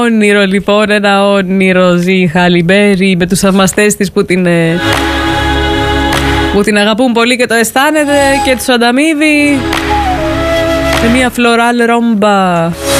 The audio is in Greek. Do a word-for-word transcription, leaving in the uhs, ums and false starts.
όνειρο λοιπόν, ένα όνειρο ζει η Χάλι Μπέρι με τους θαυμαστές της που την, που την αγαπούν πολύ και το αισθάνεται και τους ανταμείβει με μια φλωράλ ρόμπα.